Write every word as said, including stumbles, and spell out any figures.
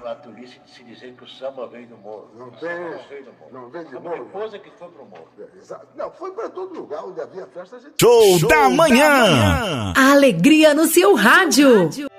tolice de se dizer que o samba veio do morro. Não o vem, samba não veio do morro. Não vem de a morro. minha esposa que foi pro morro. É, exato. Não, foi para todo lugar onde havia festa. A gente... Show, Show da manhã. A alegria no seu rádio.